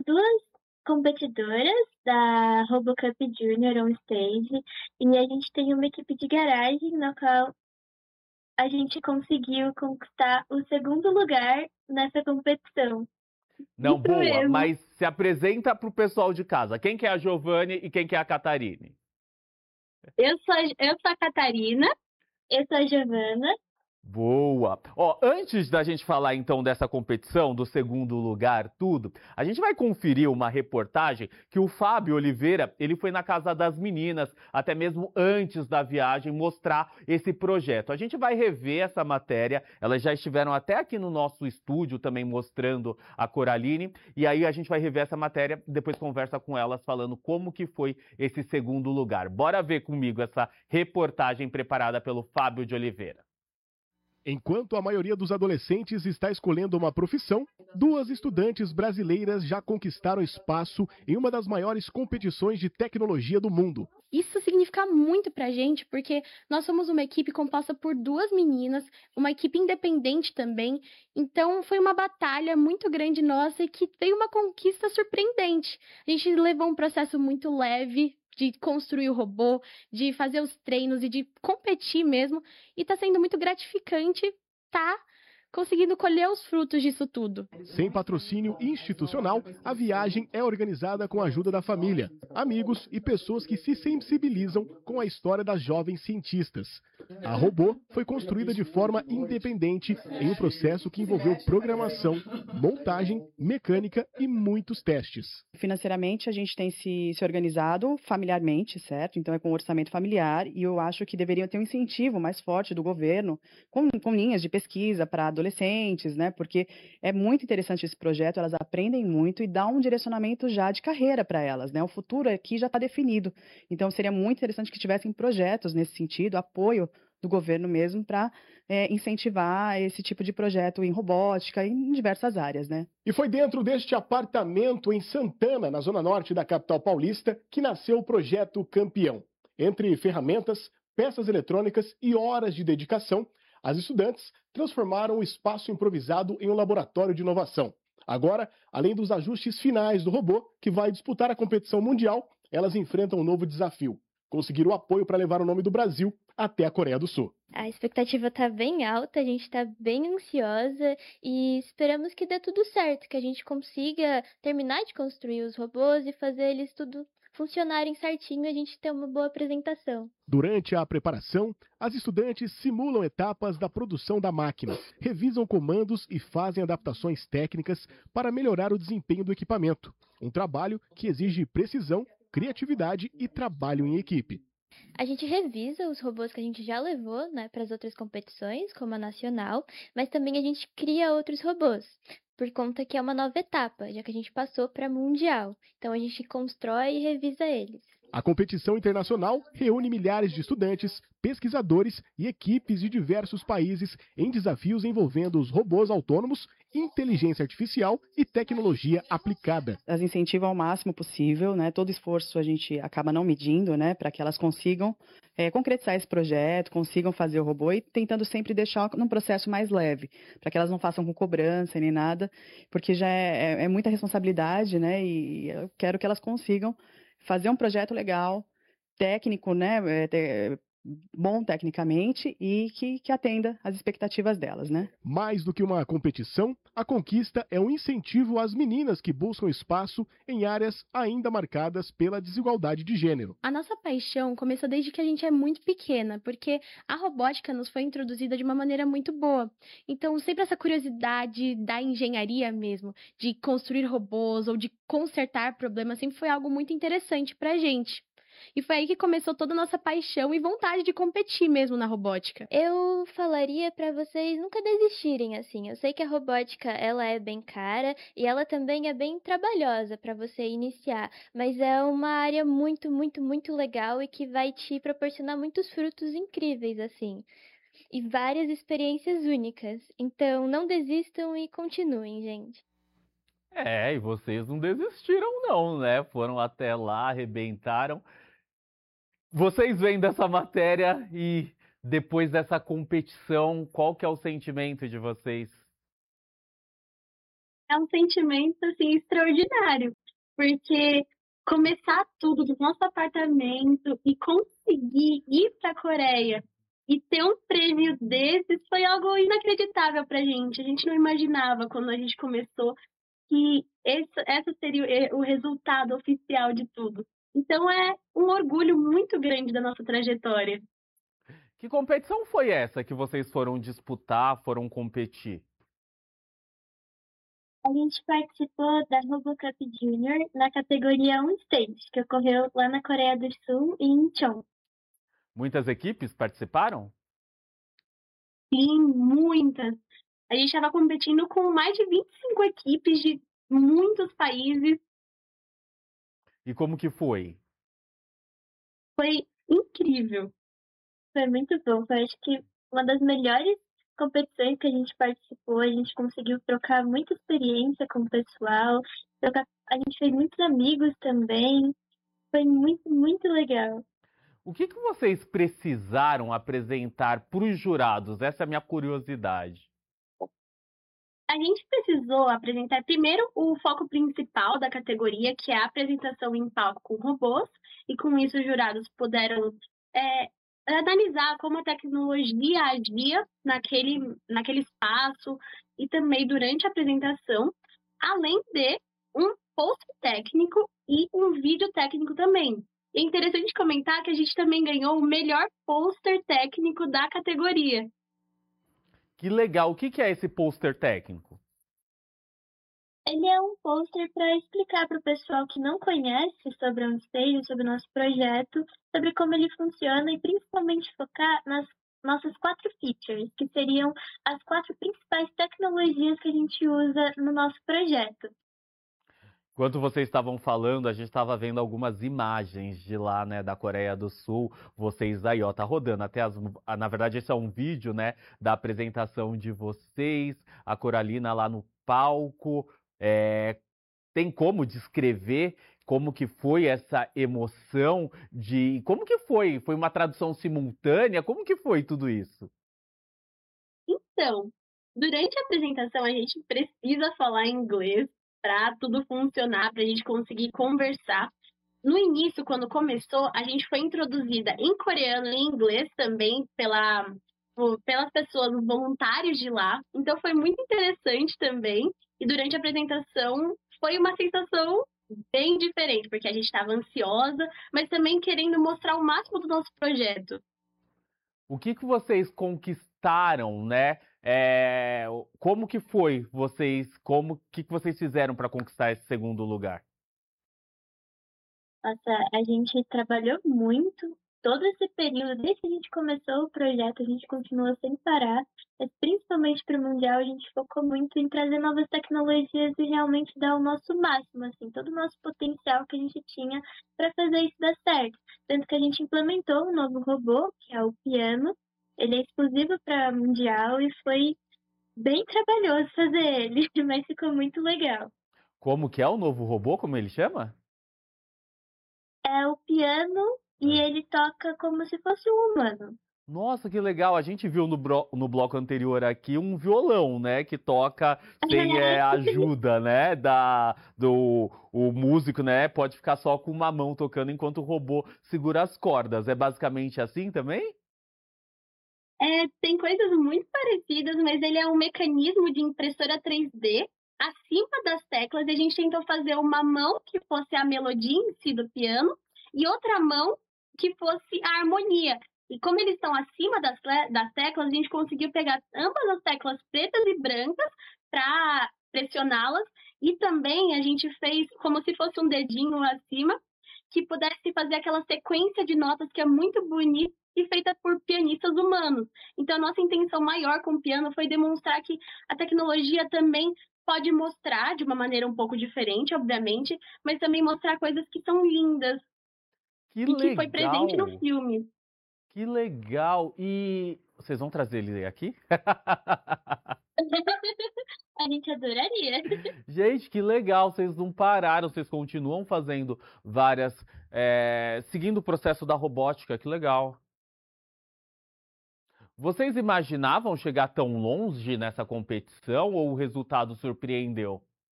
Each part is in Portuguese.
duas competidoras da RoboCup Junior On Stage e a gente tem uma equipe de garagem na qual a gente conseguiu conquistar o segundo lugar nessa competição. Não, Isso boa, mesmo. mas se apresenta para o pessoal de casa. Quem que é a Giovanni e quem que é a Catarine? Eu sou a Catarina, eu sou a Giovana. Boa! Ó, antes da gente falar então dessa competição, do segundo lugar, tudo, a gente vai conferir uma reportagem que o Fábio Oliveira, ele foi na casa das meninas, até mesmo antes da viagem, mostrar esse projeto. A gente vai rever essa matéria, elas já estiveram até aqui no nosso estúdio também mostrando a Coraline, e aí a gente vai rever essa matéria, depois conversa com elas falando como que foi esse segundo lugar. Bora ver comigo essa reportagem preparada pelo Fábio de Oliveira. Enquanto a maioria dos adolescentes está escolhendo uma profissão, duas estudantes brasileiras já conquistaram espaço em uma das maiores competições de tecnologia do mundo. Isso significa muito pra gente, porque nós somos uma equipe composta por duas meninas, uma equipe independente também. Então foi uma batalha muito grande nossa e que veio uma conquista surpreendente. A gente levou um processo muito leve de construir o robô, de fazer os treinos e de competir mesmo. E tá sendo muito gratificante tá conseguindo colher os frutos disso tudo. Sem patrocínio institucional, a viagem é organizada com a ajuda da família, amigos e pessoas que se sensibilizam com a história das jovens cientistas. A robô foi construída de forma independente em um processo que envolveu programação, montagem, mecânica e muitos testes. Financeiramente, a gente tem se organizado familiarmente, certo? Então, é com orçamento familiar e eu acho que deveria ter um incentivo mais forte do governo com linhas de pesquisa para adolescentes, né? Porque é muito interessante esse projeto, elas aprendem muito e dá um direcionamento já de carreira para elas, né? O futuro aqui já está definido. Então, seria muito interessante que tivessem projetos nesse sentido, apoio do governo mesmo para incentivar esse tipo de projeto em robótica e em diversas áreas, né? E foi dentro deste apartamento em Santana, na zona norte da capital paulista, que nasceu o projeto Campeão. Entre ferramentas, peças eletrônicas e horas de dedicação, as estudantes transformaram o espaço improvisado em um laboratório de inovação. Agora, além dos ajustes finais do robô, que vai disputar a competição mundial, elas enfrentam um novo desafio: conseguir o apoio para levar o nome do Brasil até a Coreia do Sul. A expectativa tá bem alta, a gente tá bem ansiosa e esperamos que dê tudo certo, que a gente consiga terminar de construir os robôs e fazer eles tudo funcionarem certinho e a gente ter uma boa apresentação. Durante a preparação, as estudantes simulam etapas da produção da máquina, revisam comandos e fazem adaptações técnicas para melhorar o desempenho do equipamento. Um trabalho que exige precisão, criatividade e trabalho em equipe. A gente revisa os robôs que a gente já levou, né, para as outras competições, como a nacional, mas também a gente cria outros robôs, por conta que é uma nova etapa, já que a gente passou para mundial. Então a gente constrói e revisa eles. A competição internacional reúne milhares de estudantes, pesquisadores e equipes de diversos países em desafios envolvendo os robôs autônomos, inteligência artificial e tecnologia aplicada. As incentivam ao máximo possível, né? Todo esforço a gente acaba não medindo, né? Para que elas consigam concretizar esse projeto, consigam fazer o robô e tentando sempre deixar num processo mais leve, para que elas não façam com cobrança nem nada, porque já é muita responsabilidade, né? E eu quero que elas consigam fazer um projeto legal, técnico, né, bom tecnicamente e que atenda às expectativas delas, né? Mais do que uma competição, a conquista é um incentivo às meninas que buscam espaço em áreas ainda marcadas pela desigualdade de gênero. A nossa paixão começou desde que a gente é muito pequena, porque a robótica nos foi introduzida de uma maneira muito boa. Então, sempre essa curiosidade da engenharia mesmo, de construir robôs ou de consertar problemas, sempre foi algo muito interessante pra gente. E foi aí que começou toda a nossa paixão e vontade de competir mesmo na robótica. Eu falaria para vocês nunca desistirem assim. Eu sei que a robótica ela é bem cara e ela também é bem trabalhosa para você iniciar, mas é uma área muito, muito, muito legal e que vai te proporcionar muitos frutos incríveis assim. E várias experiências únicas. Então, não desistam e continuem, gente. É, e vocês não desistiram não, né? Foram até lá, arrebentaram. Vocês vendo essa matéria e depois dessa competição, qual que é o sentimento de vocês? É um sentimento, assim, extraordinário, porque começar tudo do nosso apartamento e conseguir ir para a Coreia e ter um prêmio desses foi algo inacreditável pra gente. A gente não imaginava quando a gente começou que essa seria o resultado oficial de tudo. Então é um orgulho muito grande da nossa trajetória. Que competição foi essa que vocês foram disputar, foram competir? A gente participou da RoboCup Junior na categoria On Stage, que ocorreu lá na Coreia do Sul, em Incheon. Muitas equipes participaram? Sim, muitas. A gente estava competindo com mais de 25 equipes de muitos países. E como que foi? Foi incrível. Foi muito bom. Foi, acho que, uma das melhores competições que a gente participou. A gente conseguiu trocar muita experiência com o pessoal. A gente fez muitos amigos também. Foi muito, muito legal. O que vocês precisaram apresentar para os jurados? Essa é a minha curiosidade. A gente precisou apresentar primeiro o foco principal da categoria, que é a apresentação em palco com robôs, e com isso os jurados puderam é, analisar como a tecnologia agia naquele espaço e também durante a apresentação, além de um post técnico e um vídeo técnico também. É interessante comentar que a gente também ganhou o melhor pôster técnico da categoria. Que legal. O que é esse pôster técnico? Ele é um pôster para explicar para o pessoal que não conhece sobre a OnStage, sobre o nosso projeto, sobre como ele funciona e principalmente focar nas nossas 4 features, que seriam as 4 principais tecnologias que a gente usa no nosso projeto. Enquanto vocês estavam falando, a gente estava vendo algumas imagens de lá, né, da Coreia do Sul. Vocês aí, ó, tá rodando até na verdade, esse é um vídeo, né, da apresentação de vocês, a Coralina lá no palco. Tem como descrever como que foi essa emoção de... Como que foi? Foi uma tradução simultânea? Como que foi tudo isso? Então, durante a apresentação a gente precisa falar inglês para tudo funcionar, para a gente conseguir conversar. No início, quando começou, a gente foi introduzida em coreano e em inglês também pelas pessoas, os voluntários de lá. Então foi muito interessante também. E durante a apresentação foi uma sensação bem diferente, porque a gente estava ansiosa, mas também querendo mostrar o máximo do nosso projeto. O que vocês conquistaram, né? Como que foi que vocês fizeram para conquistar esse segundo lugar? Nossa, a gente trabalhou muito todo esse período, desde que a gente começou o projeto, a gente continuou sem parar, mas principalmente para o Mundial a gente focou muito em trazer novas tecnologias e realmente dar o nosso máximo, assim, todo o nosso potencial que a gente tinha para fazer isso dar certo. Tanto que a gente implementou um novo robô, que é o Piano, ele é exclusivo para Mundial e foi bem trabalhoso fazer ele, mas ficou muito legal. Como que é o novo robô, como ele chama? É o piano e ele toca como se fosse um humano. Nossa, que legal! A gente viu no bloco anterior aqui um violão, né? Que toca sem ajuda, né? O músico, né? Pode ficar só com uma mão tocando enquanto o robô segura as cordas. É basicamente assim também? Tem coisas muito parecidas, mas ele é um mecanismo de impressora 3D acima das teclas. E a gente tentou fazer uma mão que fosse a melodia em si do piano e outra mão que fosse a harmonia. E como eles estão acima das teclas, a gente conseguiu pegar ambas as teclas pretas e brancas para pressioná-las. E também a gente fez como se fosse um dedinho acima, que pudesse fazer aquela sequência de notas que é muito bonita e feita por pianistas humanos. Então, a nossa intenção maior com o piano foi demonstrar que a tecnologia também pode mostrar de uma maneira um pouco diferente, obviamente, mas também mostrar coisas que são lindas Que e que foi presente no filme. Que legal! E vocês vão trazer ele aqui? A gente adoraria. Gente, que legal! Vocês não pararam, vocês continuam fazendo várias... seguindo o processo da robótica, que legal! Vocês imaginavam chegar tão longe nessa competição ou o resultado surpreendeu?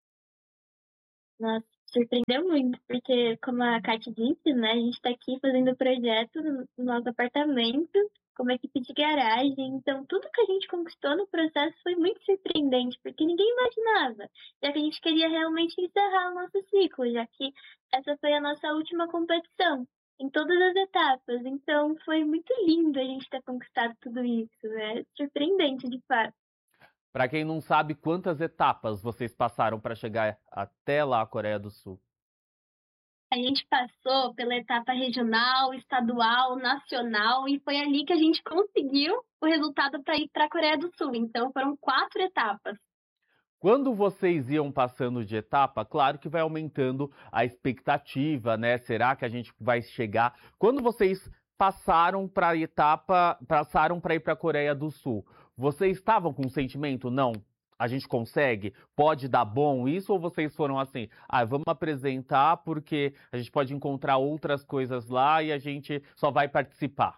Nossa, surpreendeu muito, porque como a Kati disse, né, a gente está aqui fazendo o projeto no nosso apartamento, como equipe de garagem, então tudo que a gente conquistou no processo foi muito surpreendente, porque ninguém imaginava, já que a gente queria realmente encerrar o nosso ciclo, já que essa foi a nossa última competição, em todas as etapas, então foi muito lindo a gente ter conquistado tudo isso, é surpreendente de fato. Para quem não sabe, quantas etapas vocês passaram para chegar até lá a Coreia do Sul? A gente passou pela etapa regional, estadual, nacional e foi ali que a gente conseguiu o resultado para ir para a Coreia do Sul. Então foram 4 etapas. Quando vocês iam passando de etapa, claro que vai aumentando a expectativa, né? Será que a gente vai chegar? Quando vocês passaram para a etapa, passaram para ir para a Coreia do Sul, vocês estavam com o sentimento, não, a gente consegue? Pode dar bom isso? Ou vocês foram assim, vamos apresentar porque a gente pode encontrar outras coisas lá e a gente só vai participar?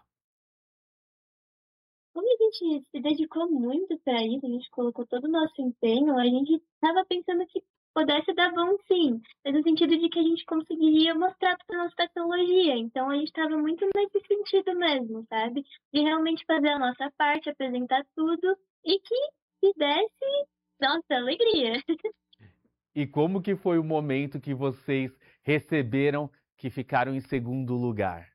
Como a gente se dedicou muito para isso, a gente colocou todo o nosso empenho, a gente estava pensando que pudesse dar bom sim, mas no sentido de que a gente conseguiria mostrar toda a nossa tecnologia. Então a gente estava muito nesse sentido mesmo, sabe? De realmente fazer a nossa parte, apresentar tudo e que desse, nossa, alegria. E como que foi o momento que vocês receberam que ficaram em segundo lugar?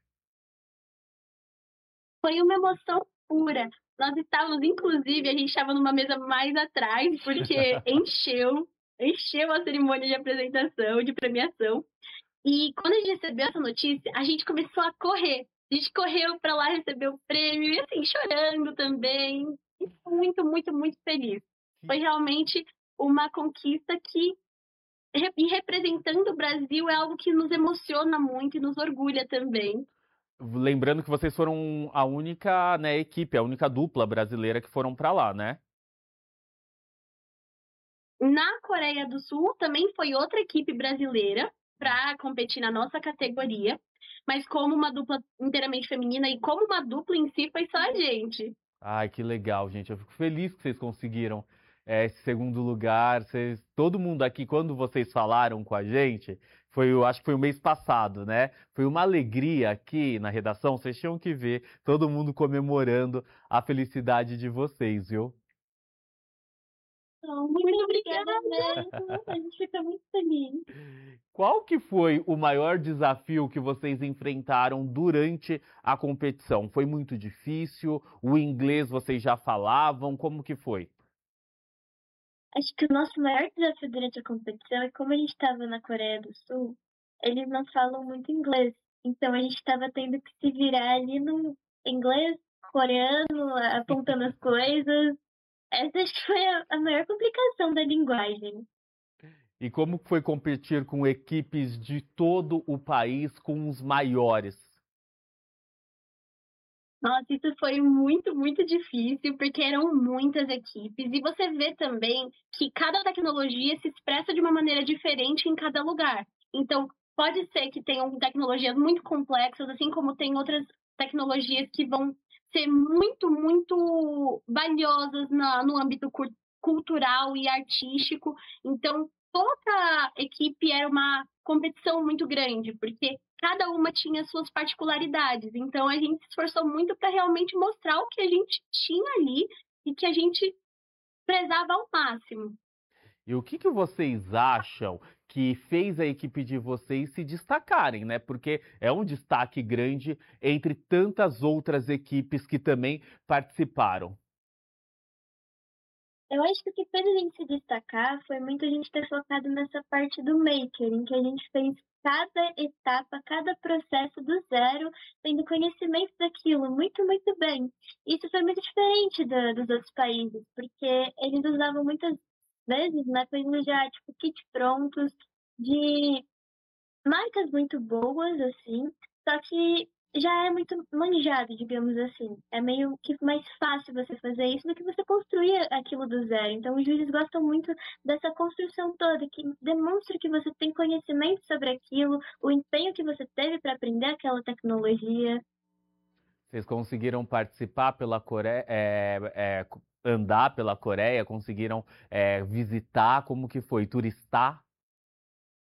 Foi uma emoção pura. Nós estávamos, inclusive, a gente estava numa mesa mais atrás, porque encheu a cerimônia de apresentação, de premiação. E quando a gente recebeu essa notícia, a gente começou a correr. A gente correu para lá receber o prêmio e assim, chorando também. E muito, muito, muito feliz. Foi realmente uma conquista que, e representando o Brasil, é algo que nos emociona muito e nos orgulha também. Lembrando que vocês foram a única, né, equipe, a única dupla brasileira que foram para lá, né? Na Coreia do Sul também foi outra equipe brasileira para competir na nossa categoria, mas como uma dupla inteiramente feminina e como uma dupla em si foi só a gente. Ai, que legal, gente. Eu fico feliz que vocês conseguiram esse segundo lugar. Todo mundo aqui, quando vocês falaram com a gente, eu acho que foi o mês passado, né? Foi uma alegria aqui na redação. Vocês tinham que ver todo mundo comemorando a felicidade de vocês, viu? Então, muito obrigada mesmo, a gente fica muito feliz. Qual que foi o maior desafio que vocês enfrentaram durante a competição? Foi muito difícil? O inglês vocês já falavam? Como que foi? Acho que o nosso maior desafio durante a competição é como a gente estava na Coreia do Sul, eles não falam muito inglês. Então a gente estava tendo que se virar ali no inglês, coreano, apontando as coisas. Essa acho que foi a maior complicação da linguagem. E como foi competir com equipes de todo o país, com os maiores? Nossa, isso foi muito, muito difícil, porque eram muitas equipes. E você vê também que cada tecnologia se expressa de uma maneira diferente em cada lugar. Então, pode ser que tenham tecnologias muito complexas, assim como tem outras tecnologias que vão ser muito, muito valiosas no âmbito cultural e artístico. Então, toda equipe era uma competição muito grande, porque cada uma tinha suas particularidades. Então a gente se esforçou muito para realmente mostrar o que a gente tinha ali e que a gente prezava ao máximo. E o que que vocês acham que fez a equipe de vocês se destacarem, né? Porque é um destaque grande entre tantas outras equipes que também participaram. Eu acho que o que fez a gente se destacar foi muito a gente ter focado nessa parte do maker, em que a gente fez cada etapa, cada processo do zero, tendo conhecimento daquilo muito, muito bem. Isso foi muito diferente dos outros países, porque eles usavam muitas vezes, né, coisas já, tipo, kit prontos, de marcas muito boas, assim, só que já é muito manjado, digamos assim. É meio que mais fácil você fazer isso do que você construir aquilo do zero. Então, os juízes gostam muito dessa construção toda, que demonstra que você tem conhecimento sobre aquilo, o empenho que você teve para aprender aquela tecnologia. Vocês conseguiram participar pela Coreia, andar pela Coreia, conseguiram visitar, como que foi? Turistar?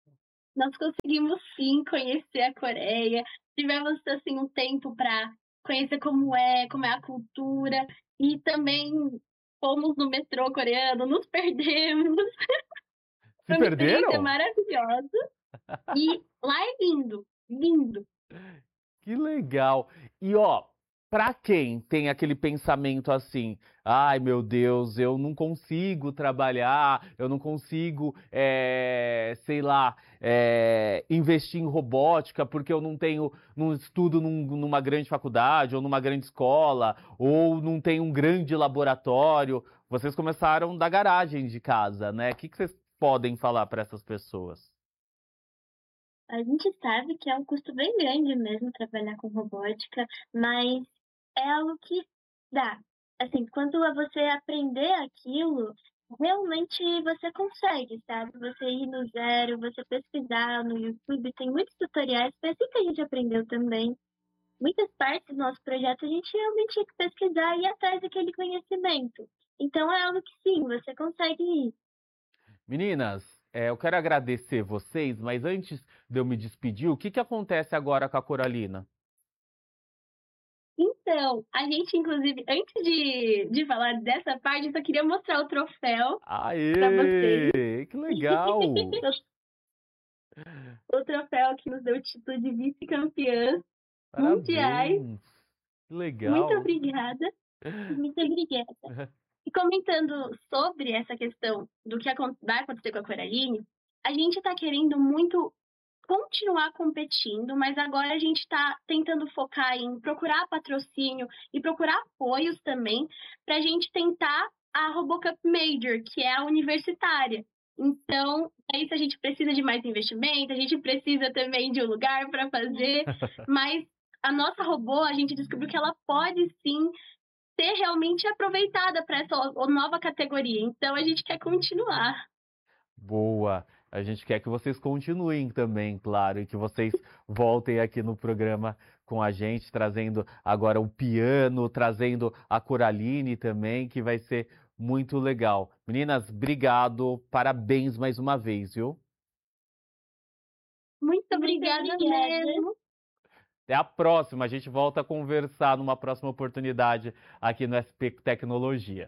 nós conseguimos sim conhecer a Coreia. Tivemos assim um tempo para conhecer como é a cultura e também fomos no metrô coreano, nos perdemos. Se Foi uma experiência perderam? maravilhosa e lá é lindo, lindo. Que legal. E ó, pra quem tem aquele pensamento assim, ai meu Deus, eu não consigo trabalhar, eu não consigo, sei lá, investir em robótica porque eu não estudo numa grande faculdade ou numa grande escola, ou não tenho um grande laboratório. Vocês começaram da garagem de casa, né? O que vocês podem falar para essas pessoas? A gente sabe que é um custo bem grande mesmo trabalhar com robótica, mas é algo que dá. Assim, quando você aprender aquilo, realmente você consegue, sabe? Você ir no zero, você pesquisar no YouTube, tem muitos tutoriais, foi assim que a gente aprendeu também. Muitas partes do nosso projeto a gente realmente tinha que pesquisar e ir atrás daquele conhecimento. Então é algo que sim, você consegue ir. Meninas, eu quero agradecer vocês, mas antes de eu me despedir, o que acontece agora com a Coralina? Então, a gente, inclusive, antes de falar dessa parte, eu só queria mostrar o troféu para vocês. Aê, que legal! O troféu que nos deu o título de vice-campeã mundiais. Parabéns! Que Muito legal! obrigada. Muito obrigada. E comentando sobre essa questão do que vai acontecer com a Coraline, a gente está querendo muito continuar competindo, mas agora a gente está tentando focar em procurar patrocínio e procurar apoios também para a gente tentar a RoboCup Major, que é a universitária. Então, é isso, a gente precisa de mais investimento, a gente precisa também de um lugar para fazer, mas a nossa robô, a gente descobriu que ela pode sim ser realmente aproveitada para essa nova categoria. Então, a gente quer continuar. Boa! A gente quer que vocês continuem também, claro, e que vocês voltem aqui no programa com a gente, trazendo agora o piano, trazendo a Coraline também, que vai ser muito legal. Meninas, obrigado, parabéns mais uma vez, viu? Muito obrigada mesmo. Até a próxima, a gente volta a conversar numa próxima oportunidade aqui no SP Tecnologia.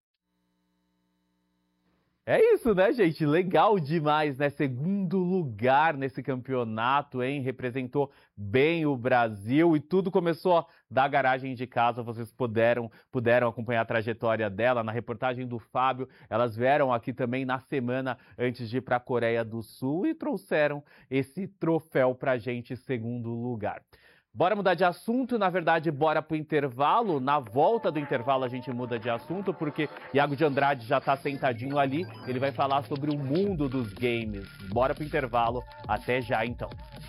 É isso, né, gente? Legal demais, né? Segundo lugar nesse campeonato, hein? Representou bem o Brasil e tudo começou ó, da garagem de casa. Vocês puderam acompanhar a trajetória dela na reportagem do Fábio. Elas vieram aqui também na semana antes de ir para a Coreia do Sul e trouxeram esse troféu pra gente, segundo lugar. Bora mudar de assunto, na verdade, bora pro intervalo. Na volta do intervalo a gente muda de assunto, porque Iago de Andrade já tá sentadinho ali, ele vai falar sobre o mundo dos games. Bora pro intervalo, até já então.